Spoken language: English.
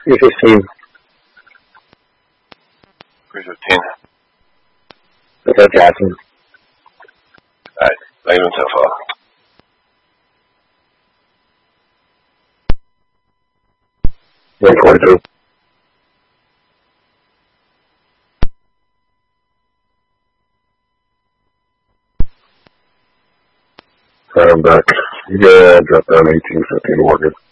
315. 315. What's up, Jackson? Alright, how you doing so far? $122. I'm back. Yeah, drop down 1815 Morgan.